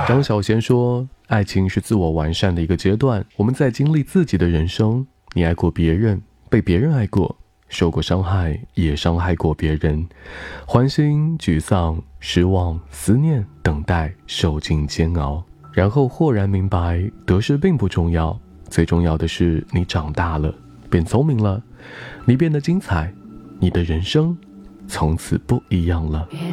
张小娴说，爱情是自我完善的一个阶段，我们在经历自己的人生，你爱过别人，被别人爱过，受过伤害，也伤害过别人，欢欣、沮丧、失望、思念、等待，受尽煎熬，然后豁然明白，得失并不重要，最重要的是你长大了，变聪明了，你变得精彩，你的人生从此不一样了。